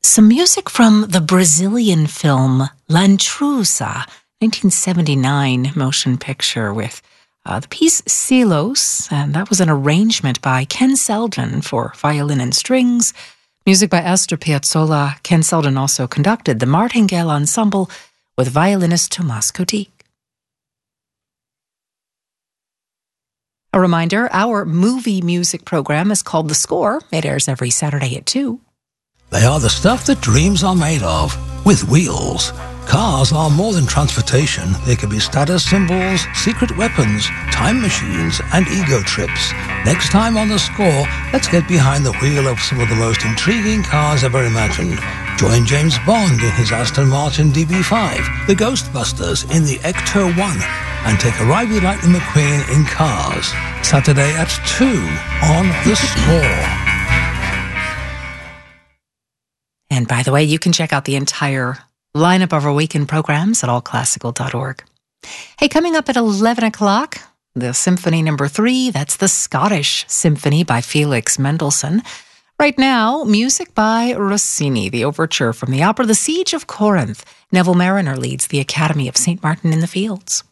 Some music from the Brazilian film L'Intrusa, 1979 motion picture with the piece Silos, and that was an arrangement by Ken Selden for violin and strings, music by Astor Piazzolla. Ken Selden also conducted the Martingale Ensemble with violinist Tomas Kotik. A reminder, our movie music program is called The Score. It airs every Saturday at 2. They are the stuff that dreams are made of, with wheels. Cars are more than transportation. They can be status symbols, secret weapons, time machines, and ego trips. Next time on The Score, let's get behind the wheel of some of the most intriguing cars ever imagined. Join James Bond in his Aston Martin DB5, the Ghostbusters in the Ecto 1, and take a ride with Lightning McQueen in Cars. Saturday at 2 on The Score. And by the way, you can check out the entire lineup of our weekend programs at allclassical.org. Hey, coming up at 11 o'clock, the Symphony No. 3, that's the Scottish Symphony by Felix Mendelssohn. Right now, music by Rossini, the overture from the opera The Siege of Corinth. Neville Mariner leads the Academy of St. Martin in the Fields.